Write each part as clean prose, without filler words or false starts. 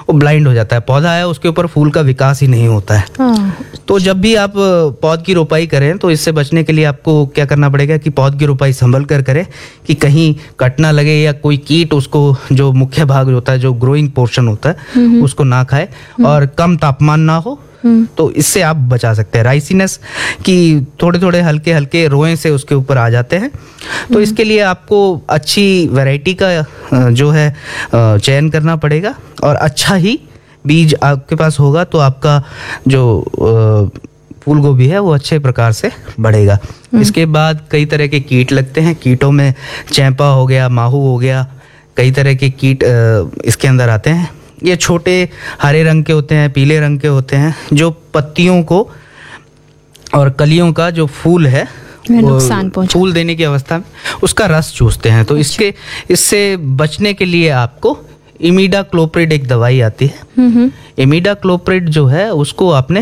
वो ब्लाइंड हो जाता है। पौधा है उसके ऊपर फूल का विकास ही नहीं होता है। तो जब भी आप पौध की रोपाई करें तो इससे बचने के लिए आपको क्या करना पड़ेगा कि पौध की रोपाई संभल कर करें कि कहीं कट ना लगे या कोई कीट उसको, जो मुख्य भाग होता है, जो ग्रोइंग पोर्शन होता है, उसको ना खाए, और कम तापमान ना हो। तो इससे आप बचा सकते हैं। राइसिनस की थोड़े थोड़े हल्के हल्के रोए से उसके ऊपर आ जाते हैं। तो इसके लिए आपको अच्छी वैरायटी का जो है चयन करना पड़ेगा, और अच्छा ही बीज आपके पास होगा तो आपका जो फूल गोभी है वो अच्छे प्रकार से बढ़ेगा। इसके बाद कई तरह के कीट लगते हैं। कीटों में चैंपा हो गया, माहू हो गया, कई तरह के कीट इसके अंदर आते हैं। ये छोटे हरे रंग के होते हैं, पीले रंग के होते हैं, जो पत्तियों को और कलियों का जो फूल है नुकसान फूल देने की अवस्था में उसका रस चूसते हैं। तो इससे बचने के लिए आपको इमिडाक्लोप्रिड एक दवाई आती है। इमिडाक्लोप्रिड जो है उसको आपने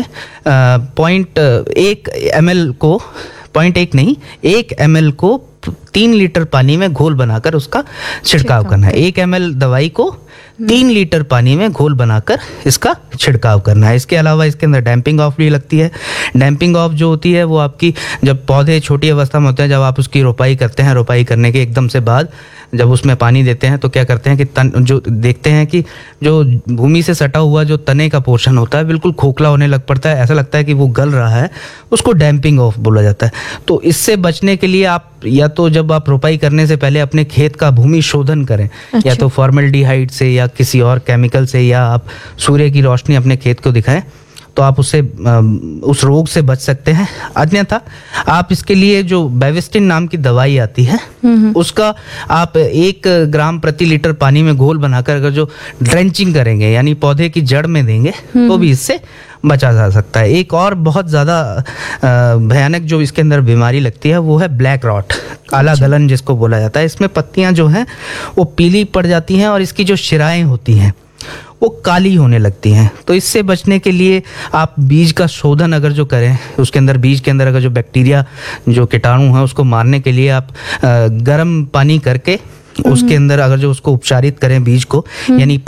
0.1 ml को 0.1 नहीं 1 ml को 3 लीटर पानी में घोल बनाकर उसका छिड़काव करना है। 1 ml दवाई को 3 लीटर पानी में घोल बनाकर इसका छिड़काव करना है। इसके अलावा इसके अंदर डैम्पिंग ऑफ भी लगती है। डैम्पिंग ऑफ जो होती है वो आपकी, जब पौधे छोटी अवस्था में होते हैं, जब आप उसकी रोपाई करते हैं, रोपाई करने के एकदम से बाद जब उसमें पानी देते हैं तो क्या करते हैं कि जो देखते हैं कि जो भूमि से सटा हुआ जो तने का पोर्शन होता है बिल्कुल खोखला होने लग पड़ता है, ऐसा लगता है कि वो गल रहा है, उसको डैम्पिंग ऑफ बोला जाता है। तो इससे बचने के लिए आप या तो जब आप रोपाई करने से पहले अपने खेत का भूमि शोधन करें, या तो फॉर्मल्डिहाइड से या किसी और केमिकल से, या आप सूर्य की रोशनी अपने खेत को दिखाएं, तो आप उससे उस रोग से बच सकते हैं। अन्यथा आप इसके लिए जो बेविस्टिन नाम की दवाई आती है उसका आप 1 ग्राम प्रति लीटर पानी में घोल बनाकर अगर जो ड्रेंचिंग करेंगे, यानी पौधे की जड़ में देंगे, तो भी इससे बचा जा सकता है। एक और बहुत ज़्यादा भयानक जो इसके अंदर बीमारी लगती है वो है ब्लैक रॉट, काला गलन जिसको बोला जाता है। इसमें पत्तियां जो हैं वो पीली पड़ जाती हैं और इसकी जो शिराएं होती हैं वो काली होने लगती हैं। तो इससे बचने के लिए आप बीज का शोधन अगर जो करें, उसके अंदर बीज के अंदर अगर जो बैक्टीरिया, जो कीटाणु हैं, उसको मारने के लिए आप गर्म पानी करके उसके अंदर अगर जो उसको उपचारित करें बीज को, यानी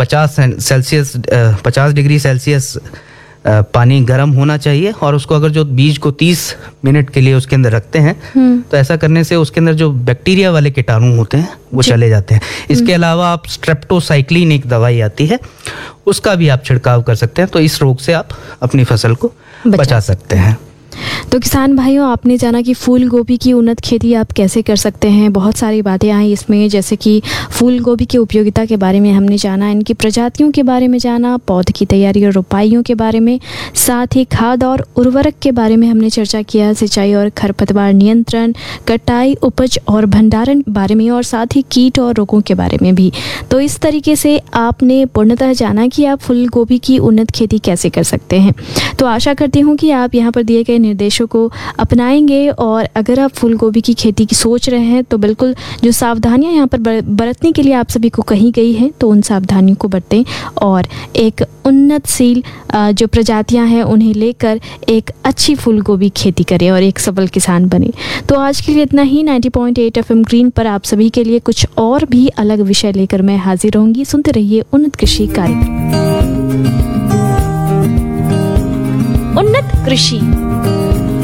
50 डिग्री सेल्सियस पानी गर्म होना चाहिए, और उसको अगर जो बीज को 30 मिनट के लिए उसके अंदर रखते हैं तो ऐसा करने से उसके अंदर जो बैक्टीरिया वाले कीटाणु होते हैं वो चले जाते हैं। इसके अलावा आप स्ट्रेप्टोसाइक्लिन एक दवाई आती है, उसका भी आप छिड़काव कर सकते हैं। तो इस रोग से आप अपनी फसल को बचा सकते हैं। तो किसान भाइयों, आपने जाना कि फूल गोभी की उन्नत खेती आप कैसे कर सकते हैं। बहुत सारी बातें आई इसमें, जैसे कि फूल गोभी की उपयोगिता के बारे में हमने जाना, इनकी प्रजातियों के बारे में जाना, पौध की तैयारी और रोपाइयों के बारे में, साथ ही खाद और उर्वरक के बारे में हमने चर्चा किया, सिंचाई और खरपतवार नियंत्रण, कटाई, उपज और भंडारण बारे में, और साथ ही कीट और रोगों के बारे में भी। तो इस तरीके से आपने पूर्णतः जाना कि आप फूल गोभी की उन्नत खेती कैसे कर सकते हैं। तो आशा करती हूँ कि आप यहाँ पर दिए गए निर्देशों को अपनाएंगे, और अगर आप फूल गोभी की खेती की सोच रहे हैं तो बिल्कुल जो सावधानियां यहाँ पर बरतने के लिए आप सभी को कही गई हैं तो उन सावधानियों को बरतें, और एक उन्नतशील जो प्रजातियां हैं उन्हें लेकर एक अच्छी फूल गोभी खेती करें और एक सफल किसान बने। तो आज के लिए इतना ही। 90.8 FM ग्रीन पर आप सभी के लिए कुछ और भी अलग विषय लेकर मैं हाजिर रहूंगी। सुनते रहिए उन्नत कृषि कार्यक्रम। उन्नत कृषि।